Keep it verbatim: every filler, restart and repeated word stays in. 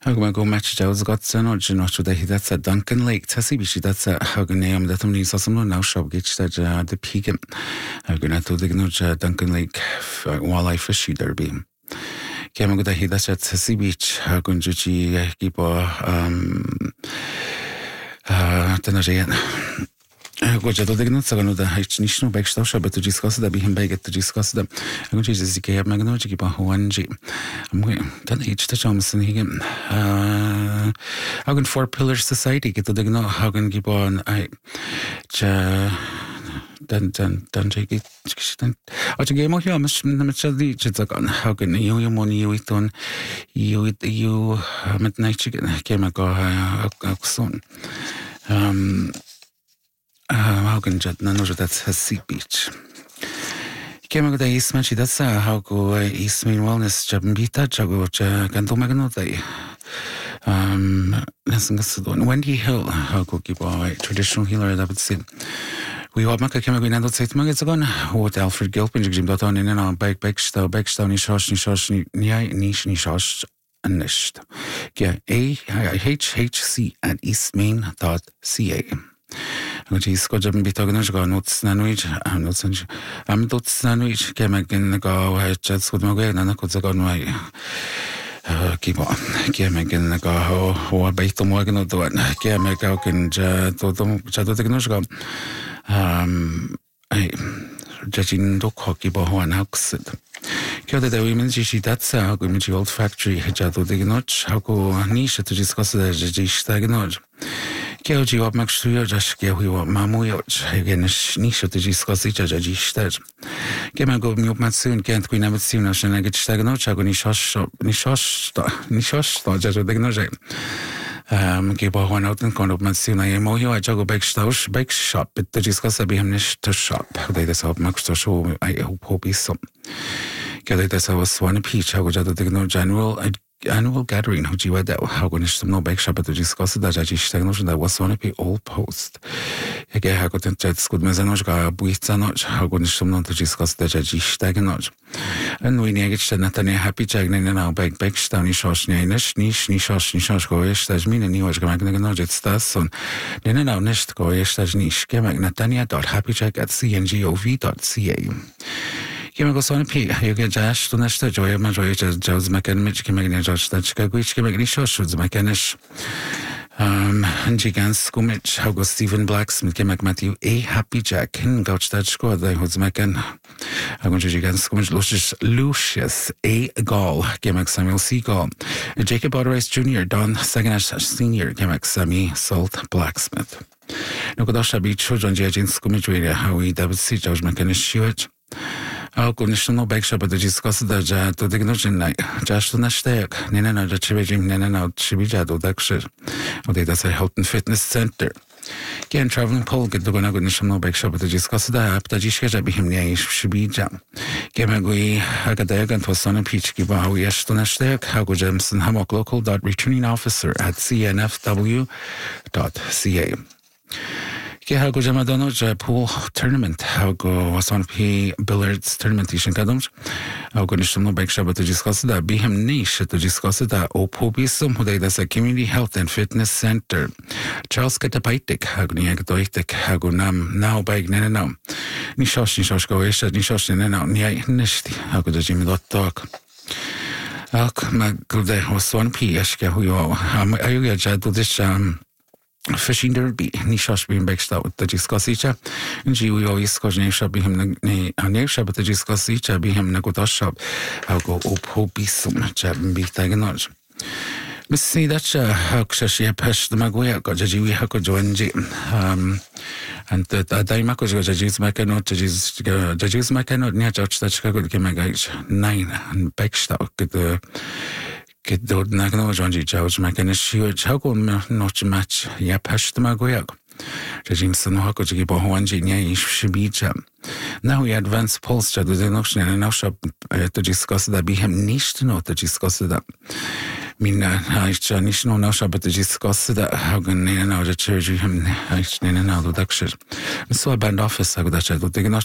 Hag go match Giles got sen or you know should he that's a Duncan Lake Tessie she that's a hag name that only so some now shop gets that the peak I'm gonna to the Duncan Lake walleye fishy derby. Came go he that's at Tessie Beach hagun juji gibo um uh tanajan Go to the Gnats on the Haitian Backstosh, but to discuss that be him beg to discuss them. I'm going to use the K of Magnogic one G. I'm going to each the Johnson Higgin. Uh, how can four pillars society get to the Gno? How can keep on? I then then then take it. I to game of you, Miss Mitchell. How can you you money you eat on you you midnight chicken came a go soon. Um, how can jet none of that's a sea beach. Came with the Eastman, she does how go Eastman wellness job and beat that jago canto magnote. Um, Wendy Hill, how go keep a traditional healer that would sit. We have Maka came again and say to Maggots again, what Alfred Gilpin, Jim Dotton in and on back, backstow, backstow, nishosh, nishosh, nish, nishosh, and nished. Yeah, A H H C at eastmain dot C A. Which is got jam bit organized go notes nanuich I'm not such I'm not sandwich came again go chats with my way and I could go my keep on came again go or bait the morgan of the one came a go can to them chato technology um I judging dog hockey bo one house Kyoto the women's she that's a good old factory chato the notch how go niche to discuss the stagnant Kyoji what makes you just get we want Mamuyoch again niche to discuss each other. Came go new matsoon can't we never see us and I get stagnant. I go nishosh nishosh nishosh just with the um keep one out and kind of matsoon. I am I go back stoush back shop but to discuss a beam niche to shop. They just hope max to show I hope hope is some. Get it as I was one peach. I go to the general annual gathering how you that how going to no back shop to discuss that I just that was one of the old post. Again, I got to chat good message got buita notch how going to not to discuss that I just notch. And we need to Nathaniel happy chagrin and now back back down in shosh nish nish nishosh nishosh go ish that's mean and you was going to know it's that son. Then now nest go ish that's nish came Nathaniel dot happy check at C N G O V dot C A. Came go on P. You get Josh to Nesta Joy of my joy, Joe's mechanic, came again, Josh, that Chicago, which came again, shows mechanic. Um, and Gigan Scummage, how go Stephen Blacksmith, came like Matthew A. Happy Jack, and Gouch that score, the who's mechan. I'm going to Gigan Scummage, Lucius, Lucius A. Gall, came like Samuel C. Gall. Jacob Otterice Junior, Don Saganash Senior, came like Sammy Salt Blacksmith. No good Osha Beach, John J. Scummage, how we David C. George mechanic, Shewage. I'll go to back shop at the discuss the jet to the ignition night. Just to Nashtek, Nana, the Chibijim, Nana, Chibijado, Daxer. Oh, that's a health and fitness center. Again, traveling Paul get the Gonagonisham back shop at the discuss the app that Jishka Bihim Shibija. Gamagui, Hagadag and Tosana Peach Giba, yes to Nashtek, Hago Jameson Hammock local dot returning officer at C N F W dot C A. How go Jamadono pool tournament? How go was on P billiards tournament? Ishan Kadams. How go Nishno back shop to discuss that. Be him niche to discuss that. Opobisum, who that's a community health and fitness center. Charles Katapaitik, how go Niagdoitik, how go Nam now bag Nana now. Nishosh Nishosh go Isha Nishosh and now Nia Nishti. How go the Jimmy dot talk? Alk Magde was one P. Ashka who you are. I you get to this um. Fishing derby, nishosh being backed out with the discussicha, and she we always cause name shop be him a name shop at the discussicha be him nagotosh shop. I'll go up hopi some jab and be taganoj. Miss see that how she pesh the magoya got Jaji Hako Joanji. Um, and the Daimako Jajis Macano, Jajis Jajis Macano, near George that Chicago came a gauge nine and backed out the. Get the Nagano Johnji George Macanish, how go not match Yapash the Magoyak. Jajimson Hako Jibo Wanji, Shibija. Now we advance polls to the notion and now shop to discuss that be him niche to know to discuss that. Mina, I niche no now shop to discuss that how can now the church him, I now the duction. So a band office, I got that.